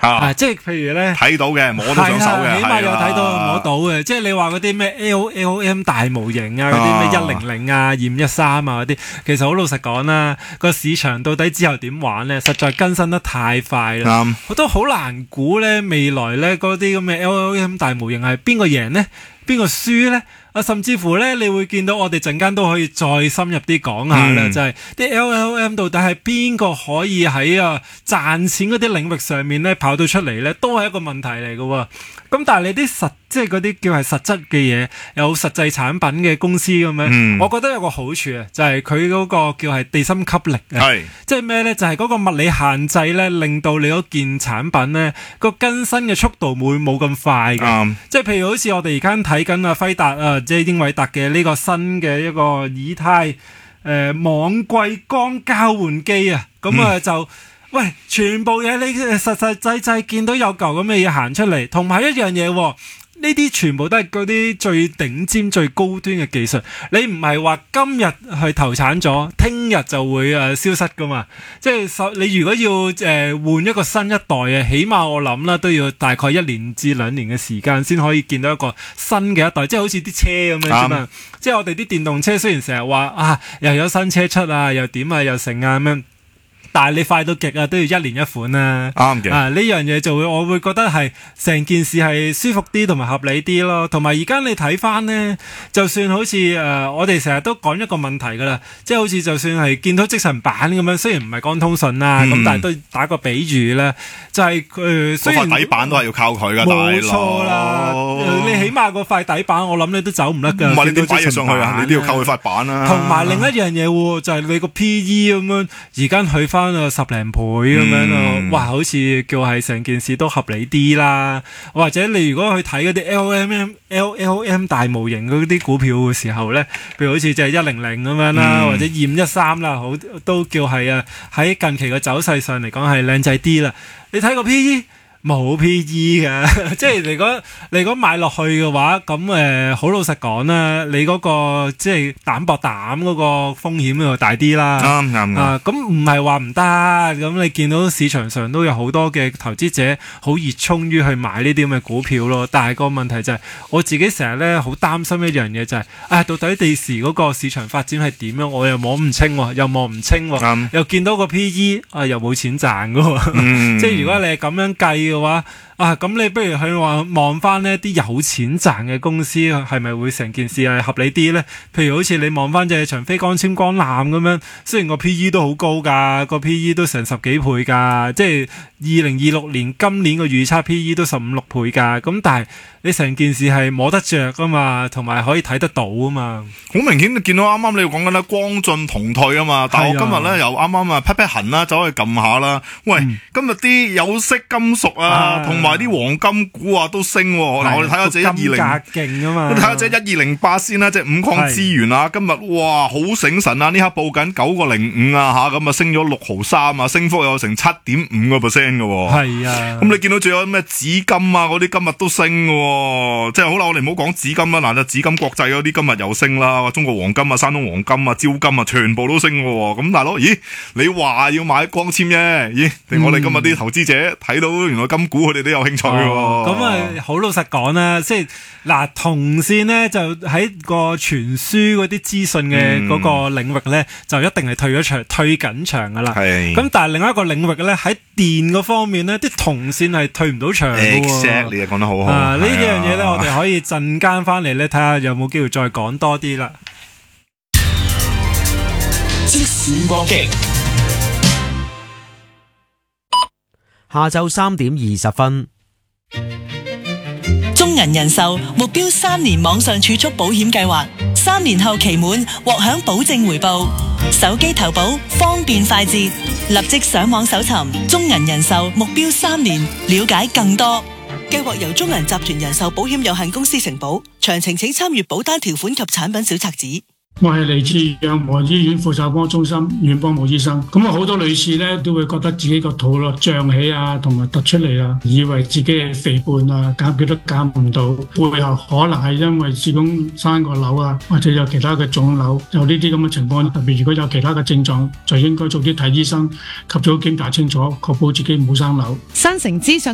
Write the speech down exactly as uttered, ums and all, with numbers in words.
啊，即係譬如咧睇到嘅，摸到上手嘅， 起碼有睇到摸到嘅。即係你話嗰啲咩 L L M 大模型啊，嗰啲咩一零零啊、二五一三啊嗰啲，其實好老實講啦，個市場到底之後點玩咧，實在更新得太快啦， 嗯、 我都好難估咧未來咧嗰啲咁嘅 L L M 大模型係邊個贏咧，邊個輸咧？啊，甚至乎咧，你會見到我哋陣間都可以再深入啲講下啦，嗯、就係啲 L L M 到底係邊個可以喺啊賺錢嗰啲領域上面咧跑到出嚟咧，都係一個問題嚟嘅喎。咁但係你啲實即係嗰啲叫係實質嘅嘢，有實際產品嘅公司咁樣，嗯、我覺得有個好處啊，就係佢嗰個叫係地心吸力啊， 是即係咩咧？就係、是、嗰個物理限制咧，令到你嗰件產品咧個更新嘅速度會冇咁快嘅。嗯、即係譬如好似我哋而家睇緊啊輝達啊。即係英偉達嘅呢個新嘅一個以太誒、呃、網際光交換機啊，咁啊、嗯、就喂全部嘢你實實際際見到有嚿咁嘅嘢行出嚟，同埋一樣嘢喎。呢啲全部都係嗰啲最頂尖、最高端嘅技術。你唔係話今日去投產咗，聽日就會誒消失噶嘛？即係你如果要誒、呃、換一個新一代嘅，起碼我諗啦都要大概一年至兩年嘅時間先可以見到一個新嘅一代。即係好似啲車咁樣啫嘛。嗯、即係我哋啲電動車雖然成日話啊又有新車出啊，又點啊又成啊咁樣。但係你快到極啊，都要一年一款啊！啱嘅啊，呢樣嘢就會我會覺得係成件事係舒服啲同埋合理啲咯。同埋而家你睇翻呢，就算好似誒、呃，我哋成日都講一個問題噶啦，即係好似就算係見到積層板咁樣，雖然唔係光通訊啦，咁、嗯、但係都打個比喻咧，就係、是、誒，呃、雖然塊底板都係要靠佢噶， 冇錯啦。你起碼個塊底板，我諗你都走唔甩噶。 唔係你點擺嘢上去啊？你都要靠佢塊板啦。 同埋另一樣嘢喎，就係、是、你個 P E 咁樣，而家去翻。十零倍咁樣咯，嗯、哇！好似叫係成件事都合理啲啦。或者你如果去睇嗰啲 L M M、L L M 大模型嗰啲股票嘅時候咧，譬如好似就係一零零咁樣啦，嗯、或者二五一三啦，好都叫係啊喺近期嘅走勢上嚟講係靚仔啲啦。你睇個 P E。冇 P E 嘅，即係如果你如果買落去嘅話，咁誒好老實講啦，你嗰、嗰個即係膽薄膽嗰個風險又大啲啦。啱啱啊，咁唔係話唔得，咁你見到市場上都有好多嘅投資者好熱衷於去買呢啲咁嘅股票咯。但係個問題就係、係、我自己成日咧好擔心一樣嘢就係、係，啊到底第時嗰個市場發展係點樣？我又摸唔清，又望唔清，嗯、又見到個 P E 啊又冇錢賺嘅，嗯、即係如果你係咁樣計嘅話，啊咁你不如去話望翻呢啲有錢賺嘅公司係咪會成件事係合理啲呢？譬如好似你望翻隻長飛光纖光纜咁樣，雖然個 P E 都好高噶，個 P E 都成十幾倍噶，即係二零二六年今年個預測 P E 都十五六倍噶，咁但係你成件事係摸得着噶嘛，同埋可以睇得到啊嘛。好明顯見到啱啱你講緊咧光進同退啊嘛，但係我今日咧又啱啱啊劈劈痕啦，走去撳下啦。喂，嗯、今日啲有色金屬啊，同埋啲黃金股啊都升。嗱，的我哋睇下隻一二零， 勁啊嘛。 我睇下隻一二零八先啦，隻五礦資源啊，今日哇好醒神啊！呢刻報緊九個零五啊吓，咁啊升咗六毫三啊，升幅有成七點五個 percent 嘅。係啊，咁你見到仲有咩紫金啊嗰啲今日都升嘅，即係好啦，我哋唔好講紫金啦，嗱，紫金國際嗰啲今日又升啦，中國黃金啊、山東黃金啊、招金啊，全部都升嘅。咁大佬，咦？你話要買光纖啫？咦？定我哋今日啲投資者睇到原來金股佢哋都有興趣嘅。 咁啊，好老實講啦，即係嗱，銅線咧就喺個傳輸嗰啲資訊嘅嗰個領域咧，嗯、就一定係退咗場、退緊場噶啦。係。咁但係另一個領域咧，喺電嗰方面咧，啲銅線係退唔到場嘅。 Exactly，你講得好好。 啊，呢幾樣嘢咧，我哋可以陣間翻嚟咧，睇下有冇機會再講多啲啦。 即時搏擊， 下晝三點二十分。 中銀人壽目標三年網上儲蓄保險計劃，三年後期滿獲享保證回報，手機投保方便快捷，立即上網搜尋中銀人壽目標三年，了解更多。計劃由中銀集團人壽保險有限公司承保，詳情請參閱保單條款及產品小冊子。 我係嚟自養和醫院婦產科中心阮邦武醫生，咁啊好多女士咧都會覺得自己個肚咯脹起啊，同埋突出嚟啊，以為自己係肥胖啊，減幾都減唔到，背後可能係因為子宮生個瘤啊，或者有其他嘅腫瘤，有呢啲咁嘅情況。特別如果有其他嘅症狀，就應該早啲睇醫生，及早檢查清楚，確保自己冇生瘤。 新城資訊